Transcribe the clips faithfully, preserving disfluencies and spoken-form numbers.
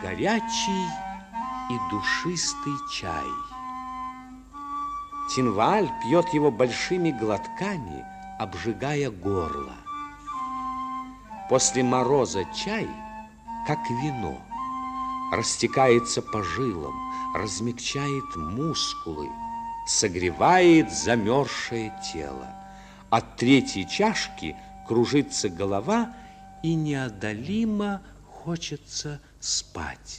горячий и душистый чай. Тинваль пьет его большими глотками, обжигая горло. После мороза чай, как вино, растекается по жилам, размягчает мускулы, согревает замерзшее тело. От третьей чашки кружится голова, и неодолимо хочется спать.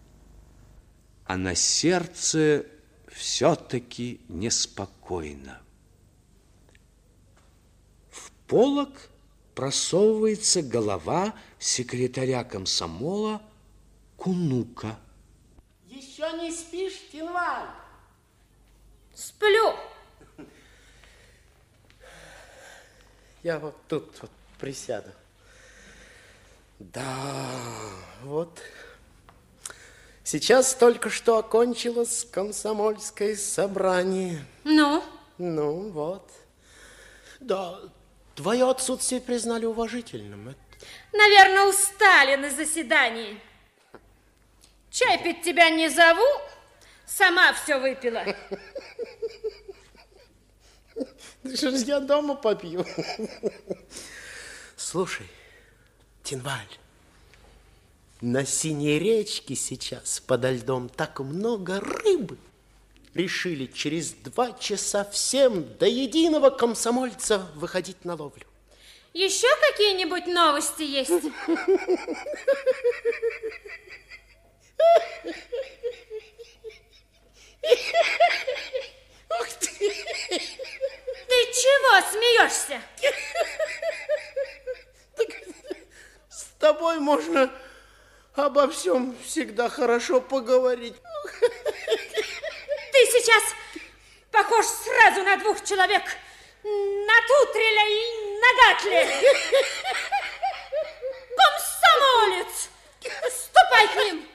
А на сердце все-таки неспокойно. В полог просовывается голова секретаря комсомола Кунука. Еще не спишь, Тинваль? Сплю. Я вот тут вот присяду. Да, вот. Сейчас только что окончилось комсомольское собрание. Ну? Ну, вот. Да, твое отсутствие признали уважительным. Наверное, устали на заседании. Чай пить тебя не зову, сама все выпила. Что ж, я дома попью. Слушай, Тинваль, на синей речке сейчас подо льдом так много рыбы. Решили через два часа всем до единого комсомольца выходить на ловлю. Еще какие-нибудь новости есть? Ух ты! Ты чего смеешься? С тобой можно обо всем всегда хорошо поговорить. Ты сейчас похож сразу на двух человек. На Тутреля и на Гатля. Комсомолец! Ступай к ним!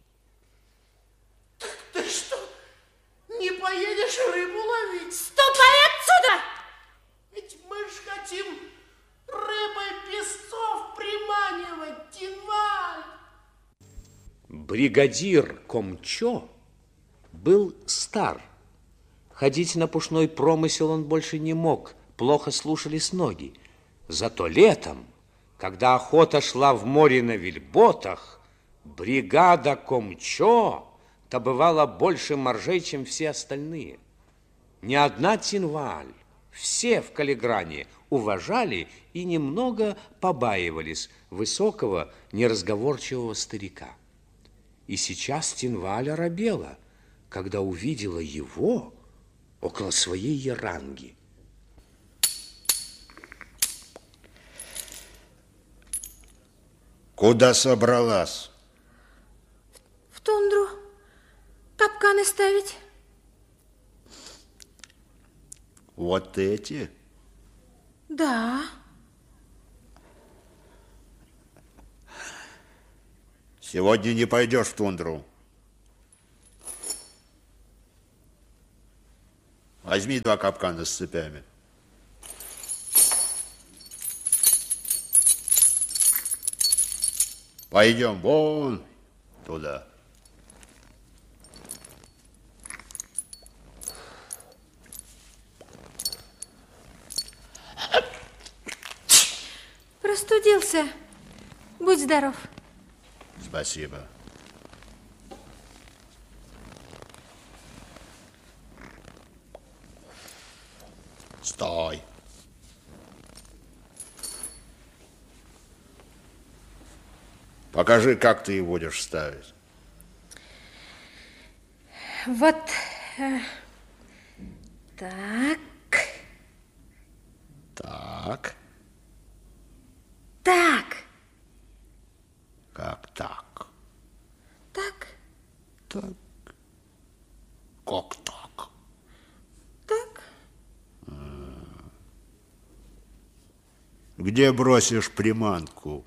Ты что, не поедешь рыбу ловить? Ступай отсюда! Ведь мы ж хотим рыбой песцов приманивать, Тинваль. Бригадир Комчо был стар. Ходить на пушной промысел он больше не мог, плохо слушались ноги. Зато летом, когда охота шла в море на вельботах, бригада Комчо добывала больше моржей, чем все остальные. Ни одна Тинваль, все в Калигране уважали и немного побаивались высокого, неразговорчивого старика. И сейчас Тинваль оробела, когда увидела его около своей яранги. Куда собралась? В тундру капканы ставить. Вот эти? Да. Сегодня не пойдешь в тундру. Возьми два капкана с цепями. Пойдем вон туда. Простудился. Будь здоров. Спасибо. Стой. Покажи, как ты его будешь ставить. Вот э, так. Так. Так. Как так? Так. Так. Как так? Так. Где бросишь приманку?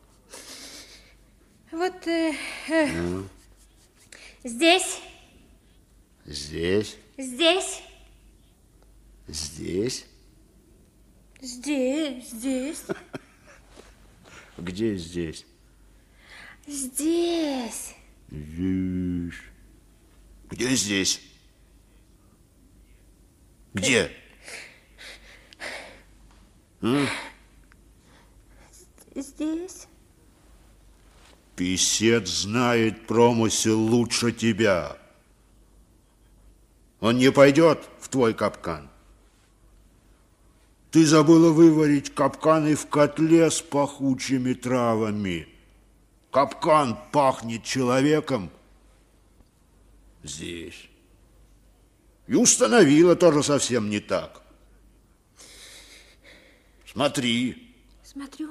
Вот э, э, здесь. Здесь. Здесь. Здесь. Здесь. Здесь. Где здесь? Здесь. Здесь. Где здесь? Где? А? Здесь. Писец знает промысел лучше тебя. Он не пойдет в твой капкан. Ты забыла выварить капканы в котле с пахучими травами. Капкан пахнет человеком здесь. И установила тоже совсем не так. Смотри. Смотрю.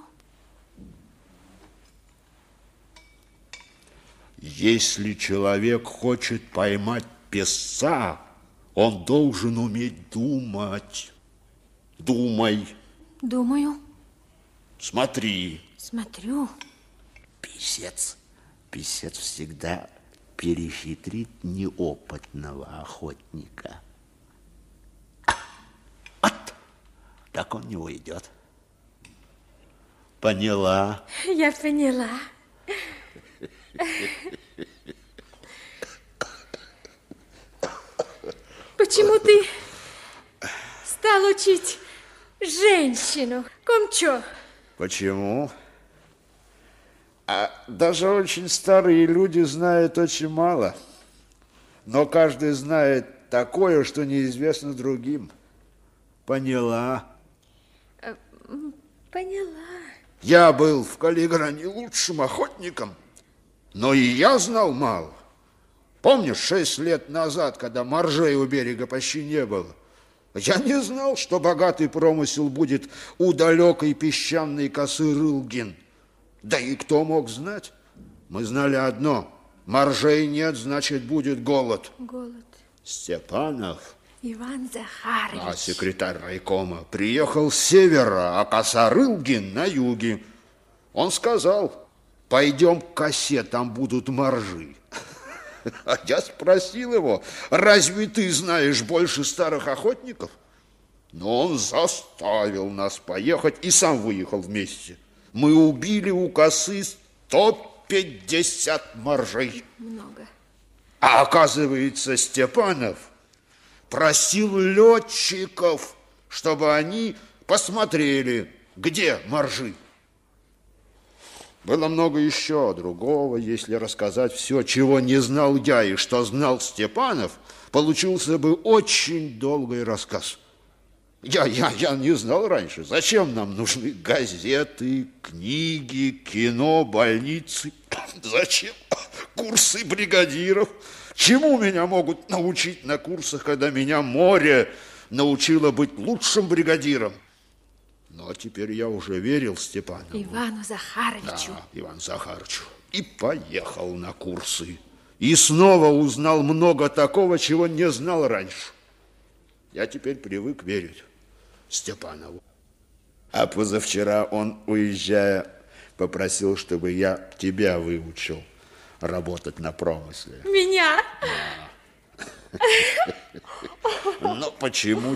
Если человек хочет поймать песца, он должен уметь думать. Думай. Думаю. Смотри. Смотрю. Писец. Писец всегда перехитрит неопытного охотника. Вот. Так он не уйдет. Поняла? Я поняла. Почему ты стал учить женщину? Комчо? Почему? А даже очень старые люди знают очень мало. Но каждый знает такое, что неизвестно другим. Поняла? Поняла. Я был в Калигране лучшим охотником, но и я знал мало. Помнишь, шесть лет назад, когда моржей у берега почти не было, я не знал, что богатый промысел будет у далекой песчаной косы Рылгин. Да и кто мог знать? Мы знали одно: моржей нет, значит, будет голод. Голод. Степанов, Иван Захарович. а секретарь райкома, приехал с севера, а коса Рылгин на юге. Он сказал: пойдем к косе, там будут моржи. А я спросил его: разве ты знаешь больше старых охотников? Но он заставил нас поехать и сам выехал вместе. Мы убили у косы сто пятьдесят моржей. Много. А оказывается, Степанов просил летчиков, чтобы они посмотрели, где моржи. Было много еще другого. Если рассказать все, чего не знал я и что знал Степанов, получился бы очень долгий рассказ. Я, я, я не знал раньше, зачем нам нужны газеты, книги, кино, больницы. Зачем курсы бригадиров? Чему меня могут научить на курсах, когда меня море научило быть лучшим бригадиром? Но теперь я уже верил Степанову. Ивану Захаровичу. Да, Ивану Захаровичу. И поехал на курсы. И снова узнал много такого, чего не знал раньше. Я теперь привык верить Степанову. А позавчера он, уезжая, попросил, чтобы я тебя выучил работать на промысле. Меня? Но почему